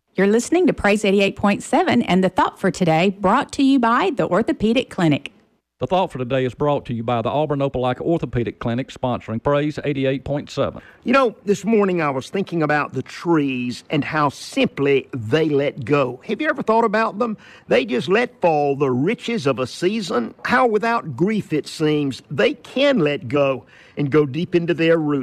You're listening to Praise 88.7 and the thought for today brought to you by the Orthopedic Clinic. The thought for today is brought to you by the Auburn Opelika Orthopedic Clinic, sponsoring Praise 88.7. You know, this morning I was thinking about the trees and how simply they let go. Have you ever thought about them? They just let fall the riches of a season. How without grief, it seems, they can let go and go deep into their roots.